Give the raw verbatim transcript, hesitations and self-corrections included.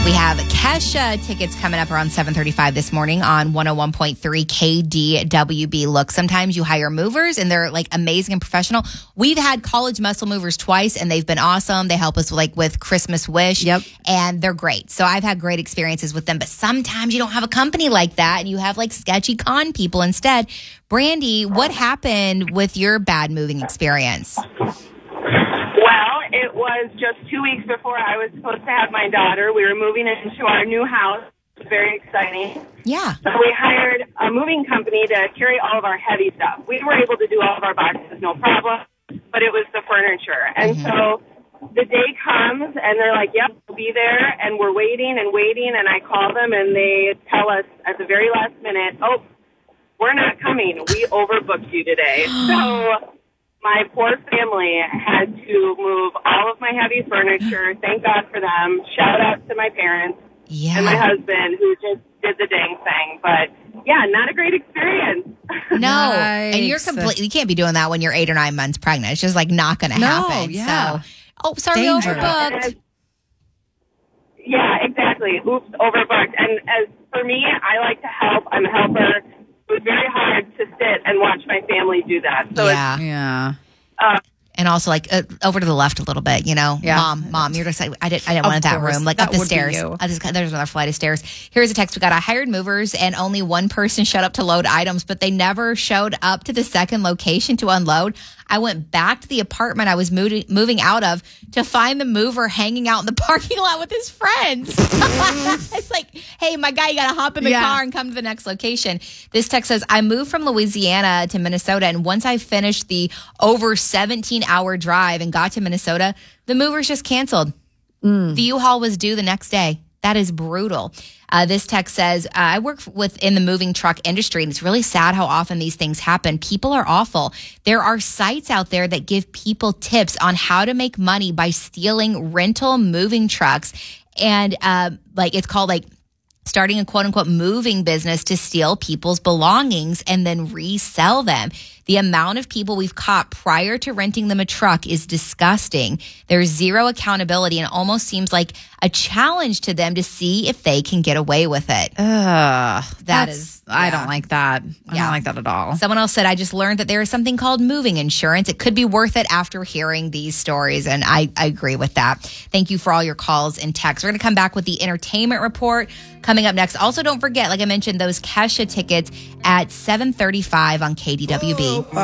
We have Kesha tickets coming up around seven thirty-five this morning on one oh one point three K D W B. Look, sometimes you hire movers and they're like amazing and professional. We've had college muscle movers twice and they've been awesome. They help us like with Christmas Wish. Yep. And they're great. So I've had great experiences with them. But sometimes you don't have a company like that and you have like sketchy con people instead. Brandy, what happened with your bad moving experience? Well, it was just two weeks before I was supposed to have my daughter. We were moving into our new house. It was very exciting. Yeah. So we hired a moving company to carry all of our heavy stuff. We were able to do all of our boxes, no problem, but it was the furniture. And mm-hmm. so the day comes, and they're like, yep, we'll be there, and we're waiting and waiting, and I call them, and they tell us at the very last minute, oh, we're not coming. We overbooked you today. So my poor family had to move all of my heavy furniture. Thank God for them. Shout out to my parents yeah. and my husband who just did the dang thing. But, yeah, not a great experience. No. Nice. And you're completely, you can't be doing that when you're eight or nine months pregnant. It's just like not going to no, happen. Yeah. So, oh, sorry, Dangerous. overbooked. Yeah, exactly. Oops, overbooked. And as for me, I like to help. I'm a helper. It was very hard to sit and watch my family do that. So yeah. it's, Yeah. uh, And also, like, uh, over to the left a little bit, you know? Yeah. Mom, mom, you're just like, I didn't, I didn't Of want that course. room. Like, That up the would be stairs. you. I just, there's another flight of stairs. Here's a text we got. I hired movers and only one person showed up to load items, but they never showed up to the second location to unload. I went back to the apartment I was moving, moving out of to find the mover hanging out in the parking lot with his friends. It's like, hey, my guy, you got to hop in the Yeah. car and come to the next location. This text says, I moved from Louisiana to Minnesota, and once I finished the over seventeen hour drive and got to Minnesota, the movers just canceled. Mm. The U-Haul was due the next day. That is brutal. Uh, this text says, uh, I work within the moving truck industry, and it's really sad how often these things happen. People are awful. There are sites out there that give people tips on how to make money by stealing rental moving trucks. And uh, like it's called like starting a quote unquote moving business to steal people's belongings and then resell them. The amount of people we've caught prior to renting them a truck is disgusting. There's zero accountability and it almost seems like a challenge to them to see if they can get away with it. Ugh, That that's, is- I yeah. don't like that. I Yeah. don't like that at all. Someone else said, I just learned that there is something called moving insurance. It could be worth it after hearing these stories. And I, I agree with that. Thank you for all your calls and texts. We're going to come back with the entertainment report coming up next. Also, don't forget, like I mentioned, those Kesha tickets at seven thirty-five on K D W B.